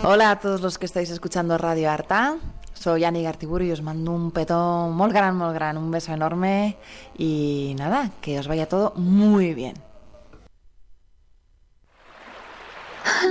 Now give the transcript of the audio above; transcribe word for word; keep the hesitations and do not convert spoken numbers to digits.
Hola a todos los que estáis escuchando Radio Arta. Soy Ani Gartiburu y os mando un petó muy gran, muy gran, un beso enorme y nada, que os vaya todo muy bien.